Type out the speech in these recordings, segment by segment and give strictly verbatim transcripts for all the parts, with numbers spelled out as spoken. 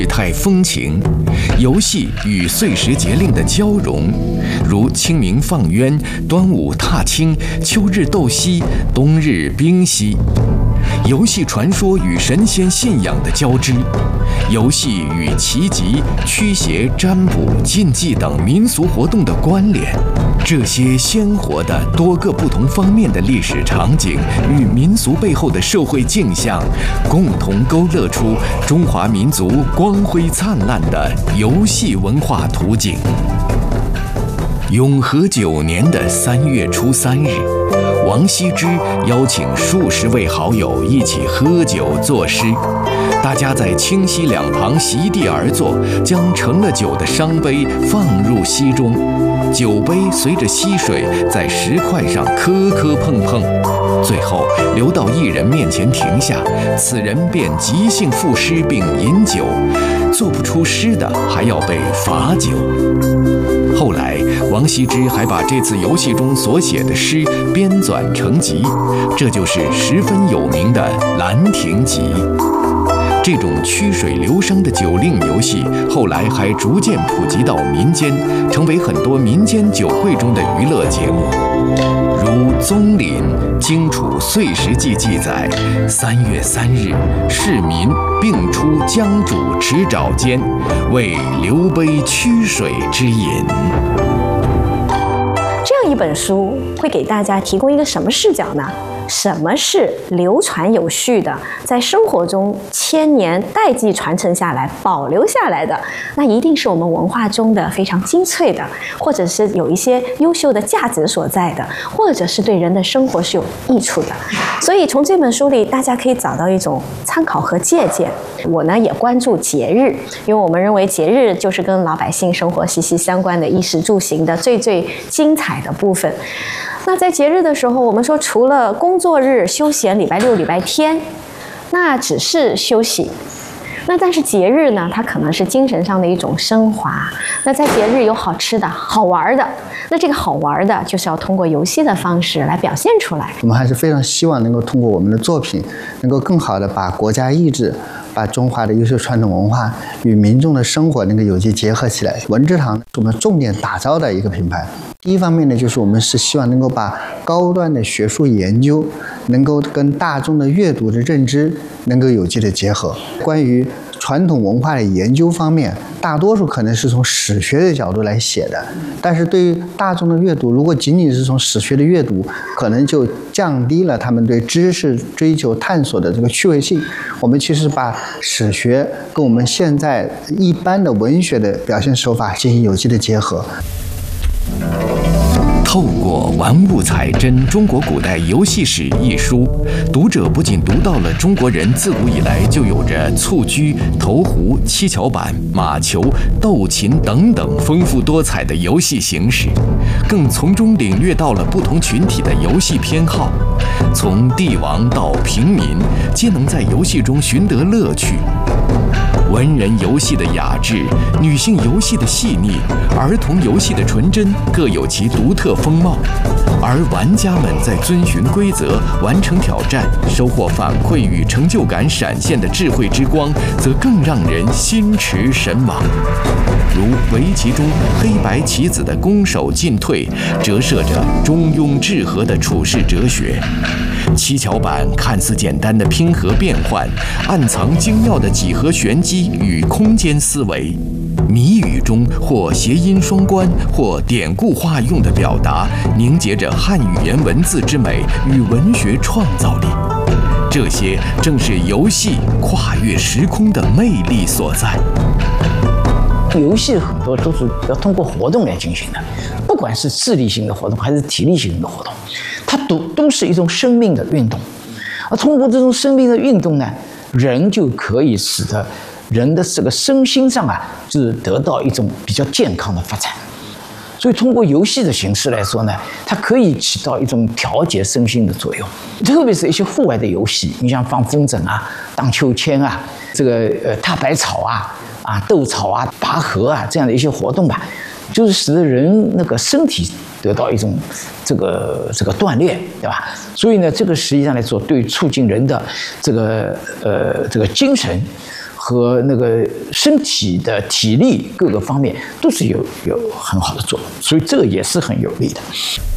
态风情，游戏与岁时节令的交融，如清明放鸳、端午踏青、秋日斗西、冬日冰嬉；游戏传说与神仙信仰的交织，游戏与奇籍、驱邪、占卜、禁忌等民俗活动的关联。这些鲜活的多个不同方面的历史场景与民俗背后的社会镜像，共同勾勒出中华民族光辉灿烂的游戏文化图景。永和九年的三月初三日，王羲之邀请数十位好友一起喝酒作诗。大家在清溪两旁席地而坐，将盛了酒的商杯放入溪中，酒杯随着溪水在石块上磕磕碰碰，最后流到一人面前停下，此人便即兴赋诗并饮酒，做不出诗的还要被罚酒。后来，王羲之还把这次游戏中所写的诗编纂成集，这就是十分有名的《兰亭集》。这种曲水流觞的酒令游戏，后来还逐渐普及到民间，成为很多民间酒会中的娱乐节目。如《宗麟·荆楚岁时记》记载：三月三日，市民并出江渚池沼间，为留杯曲水之饮。 这样一本书会给大家提供一个什么视角呢？什么是流传有序的，在生活中千年代际传承下来、保留下来的？那一定是我们文化中的非常精粹的，或者是有一些优秀的价值所在的，或者是对人的生活是有益处的。所以从这本书里，大家可以找到一种参考和借鉴。我呢也关注节日，因为我们认为节日就是跟老百姓生活息息相关的衣食住行的最最精彩的部分。那在节日的时候，我们说除了工作日休闲，礼拜六、礼拜天，那只是休息。那但是节日呢，它可能是精神上的一种升华。那在节日有好吃的、好玩的，那这个好玩的就是要通过游戏的方式来表现出来。 我们还是非常希望能够通过我们的作品，能够更好的把国家意志、把中华的优秀传统文化与民众的生活能够有机结合起来。文之堂是我们重点打造的一个品牌。第一方面呢，就是我们是希望能够把高端的学术研究能够跟大众的阅读的认知能够有机的结合。关于传统文化的研究方面，大多数可能是从史学的角度来写的，但是对于大众的阅读，如果仅仅是从史学的阅读，可能就降低了他们对知识追求探索的这个趣味性。我们其实把史学跟我们现在一般的文学的表现手法进行有机的结合。 透过《玩物采真：中国古代游戏史》一书，读者不仅读到了中国人自古以来就有着蹴鞠、投壶、七巧板、马球、斗琴等等丰富多彩的游戏形式，更从中领略到了不同群体的游戏偏好，从帝王到平民，皆能在游戏中寻得乐趣。文人游戏的雅致，女性游戏的细腻，儿童游戏的纯真，各有其独特风貌。而玩家们在遵循规则、完成挑战、收获反馈与成就感闪现的智慧之光，则更让人心驰神往。如围棋中黑白棋子的攻守进退，折射着中庸治和的处世哲学。七巧板看似简单的拼合变换，暗藏精妙的几何玄机与空间思维。谜语中或谐音双关，或典故化用的表达，凝结着汉语言文字之美与文学创造力。这些正是游戏跨越时空的魅力所在。 游戏很多都是要通过活动来进行的，不管是智力性的活动还是体力性的活动，它都都是一种生命的运动。而通过这种生命的运动呢，人就可以使得人的这个身心上啊，就是得到一种比较健康的发展。所以通过游戏的形式来说呢，它可以起到一种调节身心的作用。特别是一些户外的游戏，你像放风筝啊、荡秋千啊、这个呃踏百草啊、啊斗草啊、拔河啊这样的一些活动吧，就是使得人那个身体得到一种这个这个锻炼，对吧？所以呢，这个实际上来说，对促进人的这个呃这个精神和和那个身体的体力各个方面都是有有很好的作用，所以这个也是很有利的。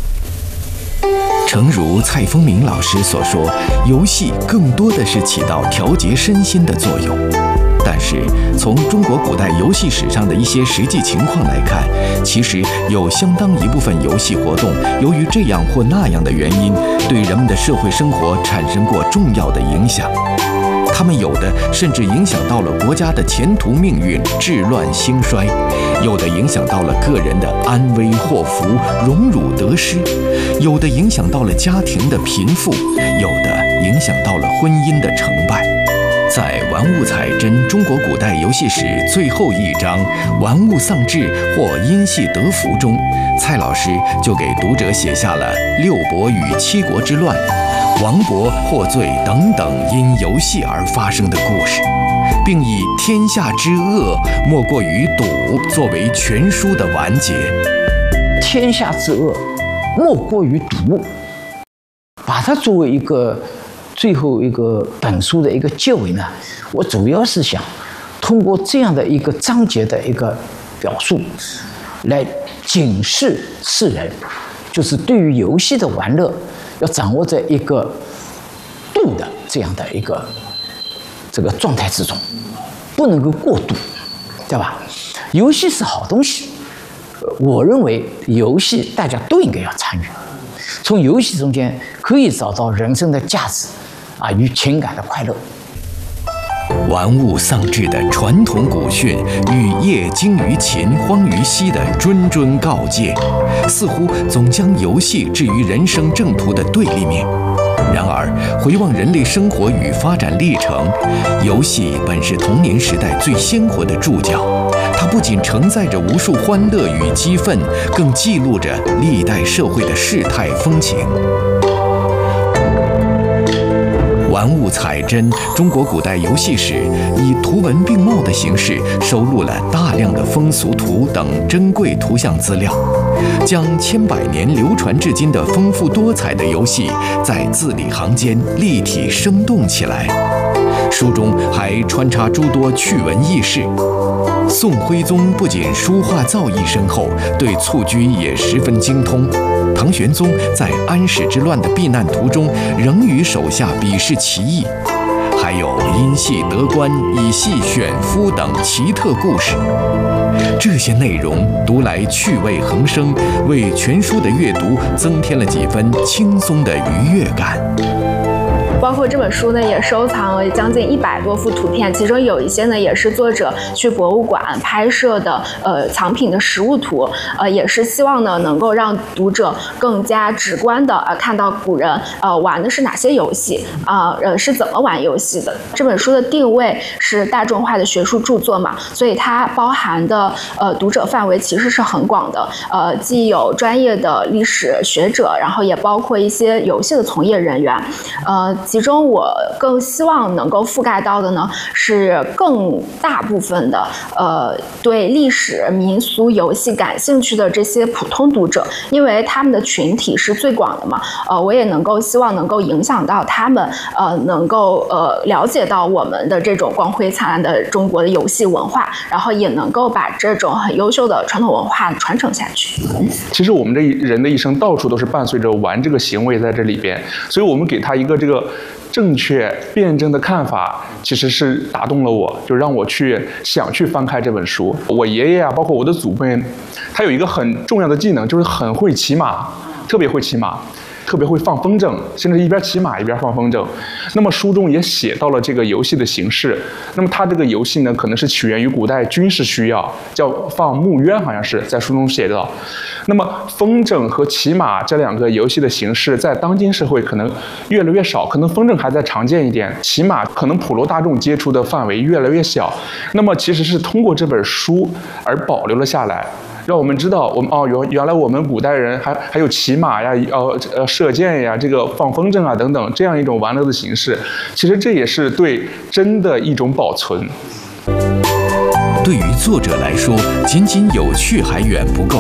诚如蔡丰明老师所说，游戏更多的是起到调节身心的作用。但是，从中国古代游戏史上的一些实际情况来看，其实有相当一部分游戏活动，由于这样或那样的原因，对人们的社会生活产生过重要的影响。他们有的甚至影响到了国家的前途命运、治乱兴衰；有的影响到了个人的安危祸福、荣辱得失；有的影响到了家庭的贫富；有的影响到了婚姻的成败。在《玩物采真：中国古代游戏史》最后一章“玩物丧志或因戏得福”中，蔡老师就给读者写下了六国与七国之乱、王勃获罪等等因游戏而发生的故事，并以天下之恶莫过于赌作为全书的完结。 天下之恶莫过于赌，把它作为一个最后一个本书的一个结尾呢，我主要是想通过这样的一个章节的一个表述，来警示世人，就是对于游戏的玩乐要掌握在一个度的这样的一个这个状态之中，不能够过度，对吧？游戏是好东西，我认为游戏大家都应该要参与，从游戏中间可以找到人生的价值啊与情感的快乐。 玩物丧志的传统古训与业精于勤、荒于嬉的谆谆告诫，似乎总将游戏置于人生正途的对立面。然而，回望人类生活与发展历程，游戏本是童年时代最鲜活的注脚。它不仅承载着无数欢乐与激愤，更记录着历代社会的世态风情。玩物采真：中国古代游戏史以图文并茂的形式收录了大量的风俗图等珍贵图像资料，将千百年流传至今的丰富多彩的游戏在字里行间立体生动起来。书中还穿插诸多趣闻轶事。宋徽宗不仅书画造诣深厚，对蹴鞠也十分精通。唐玄宗在安史之乱的避难途中，仍与手下比试棋艺，还有因戏得官、以戏选夫等奇特故事。这些内容读来趣味横生，为全书的阅读增添了几分轻松的愉悦感。 包括这本书呢，也收藏了将近一百多幅图片，其中有一些呢也是作者去博物馆拍摄的，呃，藏品的实物图，呃，也是希望呢能够让读者更加直观的呃看到古人呃玩的是哪些游戏啊，呃，是怎么玩游戏的。这本书的定位是大众化的学术著作嘛，所以它包含的呃读者范围其实是很广的，呃，既有专业的历史学者，然后也包括一些游戏的从业人员，呃。其中我更希望能够覆盖到的呢，是更大部分的呃对历史、民俗、游戏感兴趣的这些普通读者，因为他们的群体是最广的嘛。呃，我也能够希望能够影响到他们，呃，能够呃了解到我们的这种光辉灿烂的中国的游戏文化，然后也能够把这种很优秀的传统文化传承下去。嗯、 其实我们这人的一生到处都是伴随着玩这个行为在这里边，所以我们给他一个这个正确辩证的看法，其实是打动了我，就让我去想去翻开这本书。我爷爷啊，包括我的祖辈，他有一个很重要的技能，就是很会骑马，特别会骑马，特别会放风筝，甚至一边骑马一边放风筝。那么书中也写到了这个游戏的形式。那么它这个游戏呢，可能是起源于古代军事需要，叫放木鸢，好像是在书中写到。那么风筝和骑马这两个游戏的形式，在当今社会可能越来越少，可能风筝还在常见一点，骑马可能普罗大众接触的范围越来越小。那么其实是通过这本书而保留了下来。让我们知道，我们哦，原原来我们古代人还还有骑马呀，呃呃射箭呀，这个放风筝啊等等这样一种玩乐的形式，其实这也是对真的一种保存。 对于作者来说，仅仅有趣还远不够，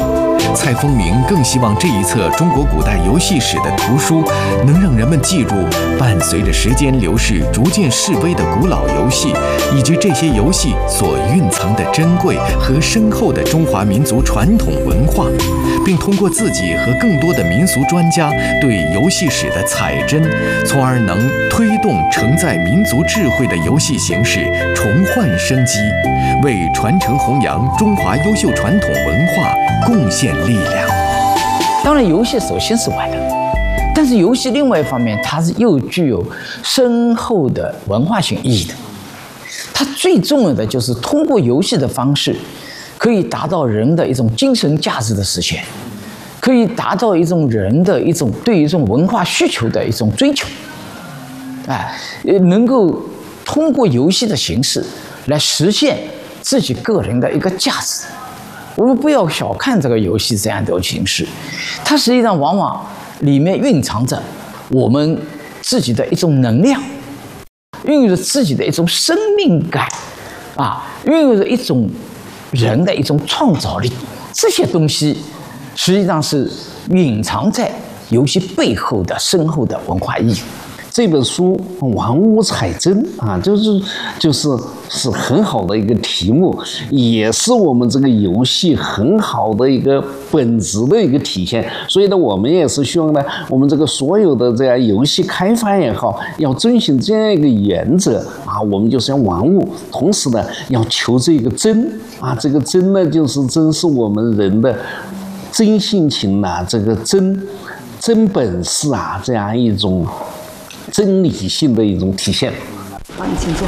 蔡丰明更希望这一册中国古代游戏史的图书，能让人们记住伴随着时间流逝逐渐式微的古老游戏，以及这些游戏所蕴藏的珍贵和深厚的中华民族传统文化，并通过自己和更多的民俗专家对游戏史的采真，从而能推动承载民族智慧的游戏形式重焕生机，为传承弘扬中华优秀传统文化贡献力量。 当然，游戏首先是玩的，但是游戏另外一方面，它是又具有深厚的文化性意义的。它最重要的就是通过游戏的方式，可以达到人的一种精神价值的实现，可以达到一种人的一种对于这种文化需求的一种追求。哎，能够通过游戏的形式来实现自己个人的一个价值。我们不要小看这个游戏这样的形式，它实际上往往里面蕴藏着我们自己的一种能量，孕育着自己的一种生命感，啊，孕育着一种人的一种创造力。这些东西实际上是隐藏在游戏背后的深厚的文化意义。 这本书玩物采真啊，就是就是是很好的一个题目，也是我们这个游戏很好的一个本质的一个体现。所以呢，我们也是希望呢，我们这个所有的这样游戏开发也好，要遵循这样一个原则啊，我们就是要玩物，同时呢要求这个真啊，这个真呢就是真是我们人的真性情呐、啊，这个真真本事啊，这样一种真理性的一种体现。 好，你请坐。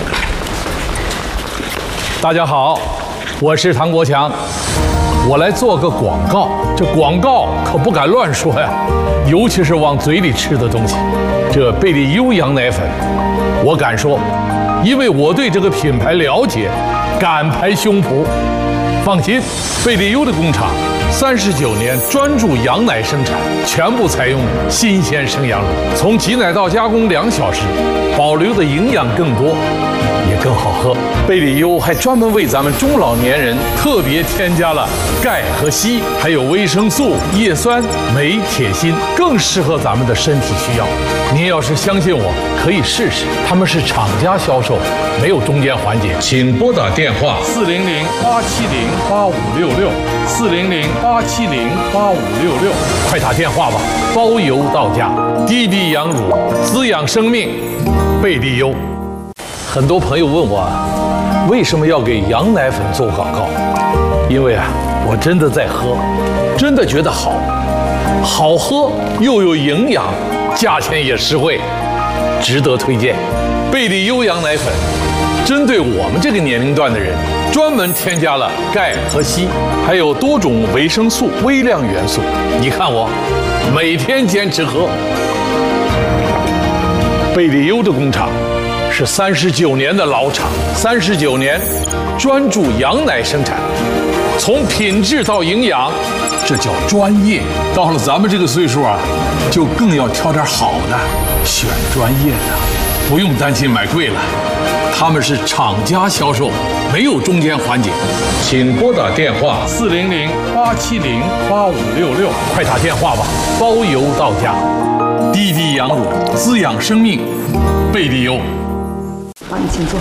大家好，我是唐国强，我来做个广告。这广告可不敢乱说呀，尤其是往嘴里吃的东西。这贝利优羊奶粉，我敢说，因为我对这个品牌了解，敢拍胸脯。放心，贝利优的工厂三十九年专注羊奶生产，全部采用新鲜生羊乳，从挤奶到加工两小时，保留的营养更多，也更好喝。贝利优还专门为咱们中老年人特别添加了钙和硒，还有维生素、叶酸、镁、铁、锌，更适合咱们的身体需要。您要是相信我，可以试试。他们是厂家销售，没有中间环节。请拨打电话四零零八七零八五六六四零零八七零八五六六，快打电话吧，包邮到家。滴滴羊乳，滋养生命，贝利优。很多朋友问我，为什么要给羊奶粉做广告？因为啊，我真的在喝，真的觉得好，好喝又有营养，价钱也实惠，值得推荐。贝利优羊奶粉针对我们这个年龄段的人，专门添加了钙和硒，还有多种维生素、微量元素。你看我每天坚持喝。贝利优的工厂是三十九年的老厂，三十九年专注羊奶生产，从品质到营养，这叫专业。到了咱们这个岁数啊，就更要挑点好的，选专业的，不用担心买贵了。他们是厂家销售，没有中间环节。请拨打电话四零零八七零八五六六，快打电话吧，包邮到家。滴滴羊乳，滋养生命，贝利优。 好，你请坐。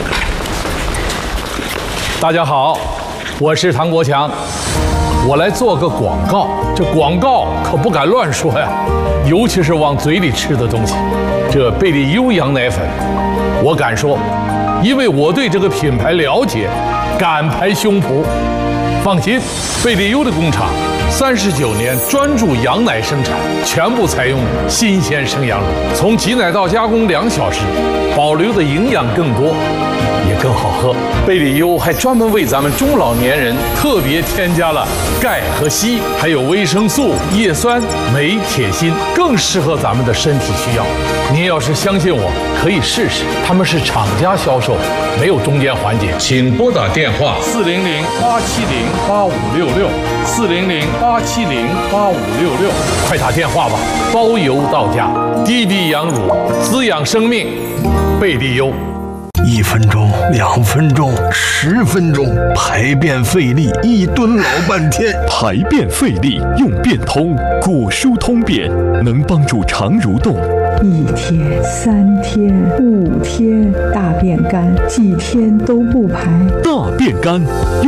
大家好，我是唐国强，我来做个广告。这广告可不敢乱说呀，尤其是往嘴里吃的东西。这贝利优羊奶粉，我敢说，因为我对这个品牌了解，敢拍胸脯。放心，贝利优的工厂三十九年专注羊奶生产，全部采用新鲜生羊乳，从挤奶到加工两小时，保留的营养更多，也更好喝。贝利优还专门为咱们中老年人特别添加了钙和硒，还有维生素、叶酸、镁、铁、锌，更适合咱们的身体需要。您要是相信我，可以试试。他们是厂家销售，没有中间环节。请拨打电话四零零八七零八五六六四零零八七零八五六六，快打电话吧，包邮到家。滴滴羊乳，滋养生命，贝利优。 一分钟、两分钟、十分钟，排便费力，一蹲老半天。 排便费力用便通，果蔬通便能帮助肠蠕动。 一天、三天、五天，大便干，几天都不排。 大便干。